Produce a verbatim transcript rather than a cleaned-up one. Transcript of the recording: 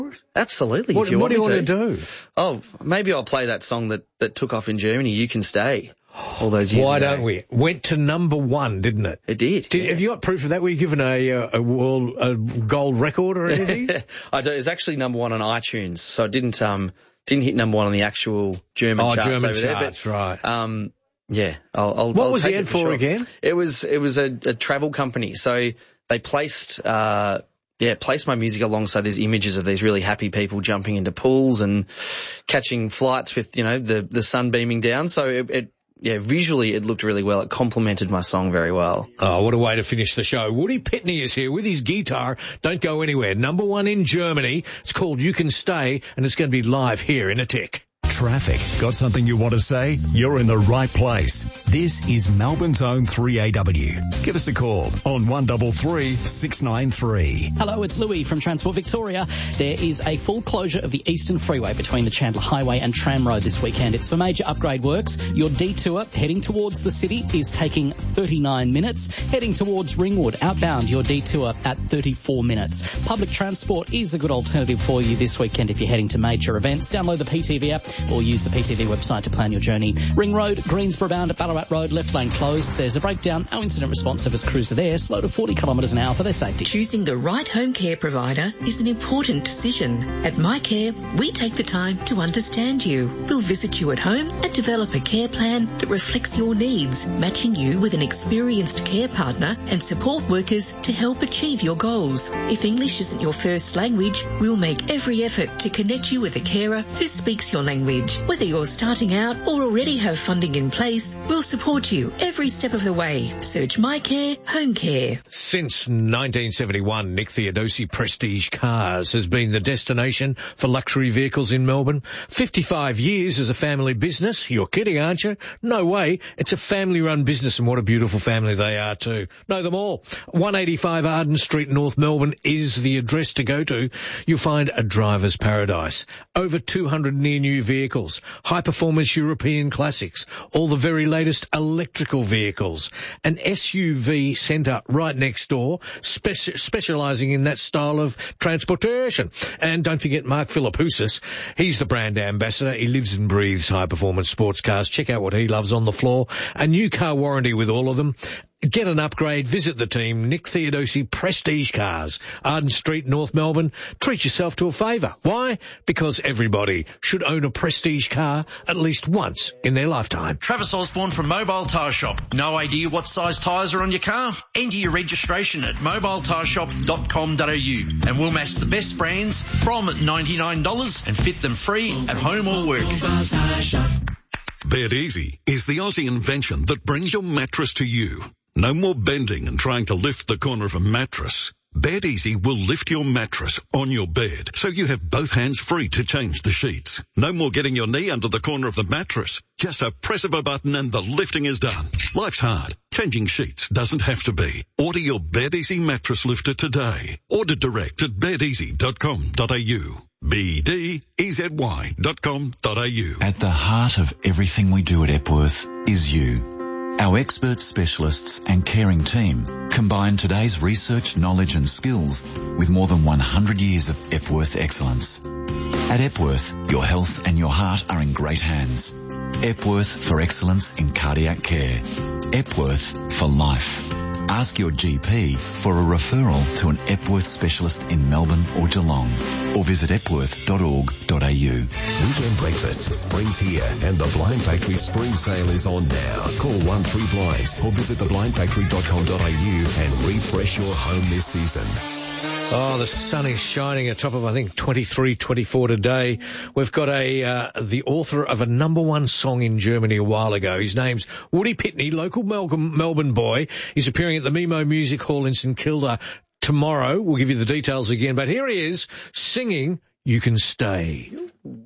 Absolutely. What, if you what want do you me want to do? Oh, maybe I'll play that song that, that took off in Germany, You Can Stay, all those years Why ago. don't we? Went to number one, didn't it? It did. did yeah. Have you got proof of that? Were you given a, uh, a world a gold record or anything? I do. It's actually number one on iTunes, so it didn't um didn't hit number one on the actual German oh, charts German over charts, there. But, right. Um, yeah. I'll, I'll, what I'll was take the ad it for, for sure. again? It was it was a, a travel company, so they placed uh yeah placed my music alongside these images of these really happy people jumping into pools and catching flights with you know the the sun beaming down. So it. it Yeah, visually it looked really well. It complemented my song very well. Oh, what a way to finish the show. Woody Pitney is here with his guitar. Don't go anywhere. Number one in Germany. It's called You Can Stay, and it's going to be live here in a tick. Traffic. Got something you want to say? You're in the right place. This is Melbourne's own three A W. Give us a call on one three three, six nine three. Hello, it's Louis from Transport Victoria. There is a full closure of the Eastern Freeway between the Chandler Highway and Tram Road this weekend. It's for major upgrade works. Your detour heading towards the city is taking thirty-nine minutes. Heading towards Ringwood, outbound, your detour at thirty-four minutes. Public transport is a good alternative for you this weekend if you're heading to major events. Download the P T V app or use the P T V website to plan your journey. Ring Road, Greensboro bound at Ballarat Road, left lane closed. There's a breakdown. Our incident response service crews are there, slow to forty kilometres an hour for their safety. Choosing the right home care provider is an important decision. At MyCare, we take the time to understand you. We'll visit you at home and develop a care plan that reflects your needs, matching you with an experienced care partner and support workers to help achieve your goals. If English isn't your first language, we'll make every effort to connect you with a carer who speaks your language. Whether you're starting out or already have funding in place, we'll support you every step of the way. Search MyCare Home Care. Since nineteen seventy-one, Nick Theodosi Prestige Cars has been the destination for luxury vehicles in Melbourne. fifty-five years as a family business. You're kidding, aren't you? No way. It's a family-run business, and what a beautiful family they are too. Know them all. one eighty-five Arden Street, North Melbourne is the address to go to. You'll find a driver's paradise. Over two hundred near-new vehicles, high-performance European classics, all the very latest electrical vehicles, an S U V centre right next door, speci- specialising in that style of transportation. And don't forget Mark Philippoussis, he's the brand ambassador. He lives and breathes high-performance sports cars. Check out what he loves on the floor. A new car warranty with all of them. Get an upgrade, visit the team, Nick Theodosi Prestige Cars, Arden Street, North Melbourne. Treat yourself to a favour. Why? Because everybody should own a Prestige car at least once in their lifetime. Travis Osborne from Mobile Tyre Shop. No idea what size tyres are on your car? Enter your registration at mobile tyre shop dot com dot a u and we'll match the best brands from ninety-nine dollars and fit them free at home or work. Bed Easy is the Aussie invention that brings your mattress to you. No more bending and trying to lift the corner of a mattress. Bed Easy will lift your mattress on your bed so you have both hands free to change the sheets. No more getting your knee under the corner of the mattress. Just a press of a button and the lifting is done. Life's hard. Changing sheets doesn't have to be. Order your Bed Easy mattress lifter today. Order direct at bed easy dot com dot a u. B D E Z Y dot com dot a u. At the heart of everything we do at Epworth is you. Our expert specialists and caring team combine today's research, knowledge and skills with more than one hundred years of Epworth excellence. At Epworth, your health and your heart are in great hands. Epworth for excellence in cardiac care. Epworth for life. Ask your G P for a referral to an Epworth specialist in Melbourne or Geelong, or visit epworth dot org dot a u. Weekend breakfast, spring's here, and the Blind Factory spring sale is on now. Call one three blinds or visit the blind factory dot com dot a u and refresh your home this season. Oh, the sun is shining at top of, I think, twenty-three, twenty-four today. We've got a uh, the author of a number one song in Germany a while ago. His name's Woody Pitney, local Melbourne, Melbourne boy. He's appearing at the Mimo Music Hall in St Kilda tomorrow. We'll give you the details again. But here he is singing You Can Stay.